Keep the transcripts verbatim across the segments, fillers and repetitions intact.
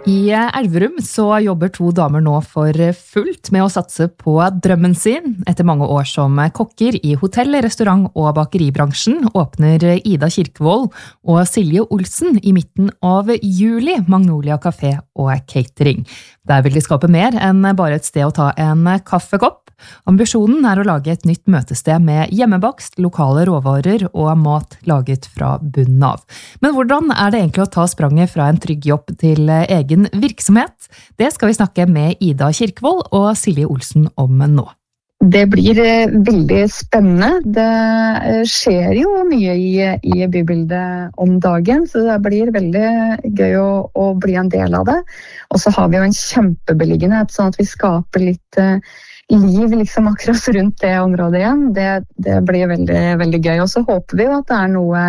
I Elverum så jobber to damer nå for fullt med å satse på drømmen sin. Etter mange år som kokker i hotell, restaurant og bakeribransjen åpner Ida Kirkevold og Silje Olsen i midten av juli Magnolia Café og Catering. Der vil de skape mer enn bare et sted å ta en kaffekopp. Ambisjonen er å lage et nytt møtested med hjemmebakst, lokale råvarer og mat laget fra bunnen av. Men hvordan er det egentlig å ta spranget fra en trygg jobb til egen virksomhet? Det skal vi snakke med Ida Kirkevold og Silje Olsen om nå. Det blir veldig spennende. Det skjer jo mye i, i bybildet om dagen, så det blir veldig gøy å, å bli en del av det. Og så har vi jo en kjempebeliggenhet, sånn at vi skaper litt liv liksom akkurat rundt det området igjen. Det, det blir veldig, veldig gøy. Og så håper vi jo at det er noe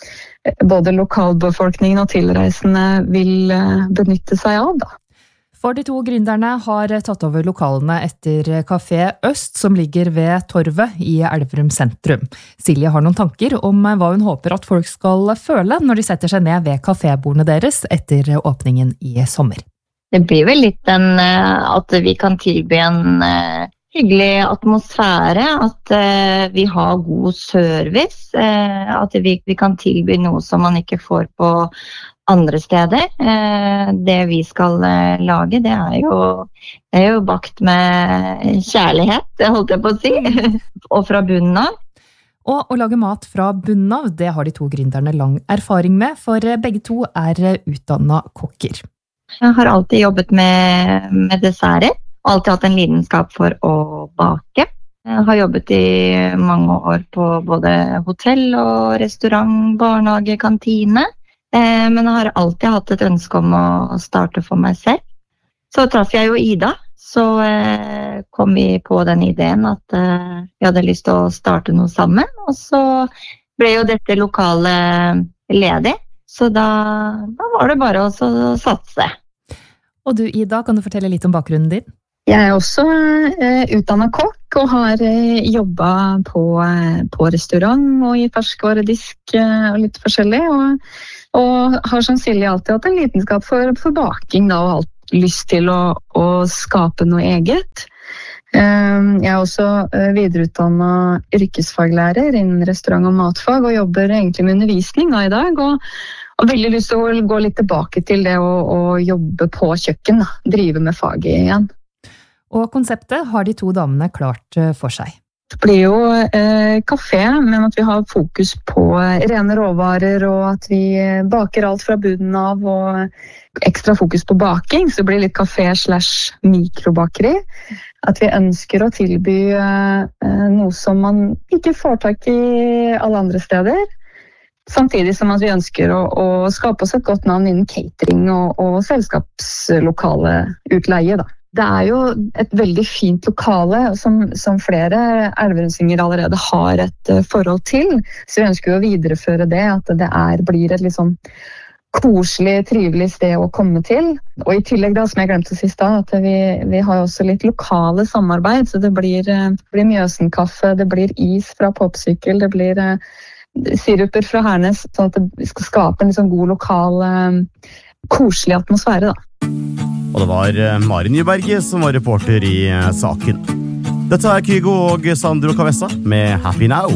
både lokalbefolkningen og tilreisende vil benytte seg av da. For de to gründerne har tatt over lokalene etter Café Øst, som ligger ved Torvet i Elverum sentrum. Silje har noen tanker om hva hun håper at folk skal føle når de setter seg ned ved kafébordene deres etter åpningen i sommer. Det blir vel litt en, at vi kan tilby en uh, hyggelig atmosfære, at uh, vi har god service, uh, at vi, vi kan tilby noe som man ikke får på andre steder. Uh, det vi skal uh, lage, det er, jo, det er jo bakt med kjærlighet, det holdt jeg på å si, og fra bunnen av. Og å lage mat fra bunnen av, det har de to gründerne lang erfaring med, for begge to er utdannet kokker. Jeg har alltid jobbet med, med desserter, og alltid hatt en lidenskap for å bake. Jeg har jobbet i mange år på både hotell og restaurant, barnehage, kantine, eh, men jeg har alltid hatt et ønske om å starte for meg selv. Så traff jeg jo Ida, så eh, kom vi på den ideen at eh, jeg hadde lyst til å starte noe sammen, og så ble jo dette lokalet ledig, så da, da var det bare å satse. Og du, Ida, kan du fortelle litt om bakgrunnen din? Jeg er også eh, utdannet kokk og har eh, jobbet på, eh, på restaurant og i ferskvaredisk eh, og litt forskjellig. Og, og har som Silje alltid hatt en lidenskap for, for baking da, og hatt lyst til å, å skape noe eget. Eh, jeg er også eh, videreutdannet yrkesfaglærer innen restaurant- og matfag og jobber egentlig med undervisning da, i dag. Og Og veldig lyst til å gå litt tilbake til det å, å jobbe på kjøkken, da. Drive med faget igjen. Og konseptet har de to damene klart for seg. Det blir jo eh, kafé, men at vi har fokus på rene råvarer, og at vi baker alt fra bunnen av, og ekstra fokus på baking, så det blir litt kafé slash mikrobakeri. At vi ønsker å tilby eh, noe som man ikke får tak i alle andre steder. Samtidig som at vi ønsker å, å skape oss et godt navn innen catering og, og selskapslokale utleie. Da. Det er jo et veldig fint lokale som, som flere elverumsinger allerede har et uh, forhold til. Så vi ønsker jo å videreføre det, at det er, blir et litt sånn koselig, trivelig sted å komme til. Og i tillegg, da, som jeg glemte sist da, at vi, vi har også litt lokale samarbeid. Så det blir, uh, det blir Mjøsenkaffe, det blir is fra Popsykkel, det blir uh, siruper fra Hernes, sånn at vi skal skape en liksom god, lokal, eh, koselig atmosfære. Da. Og det var Mari Nyberget som var reporter i saken. Dette er Kygo og Sandro Cavessa med Happy Now.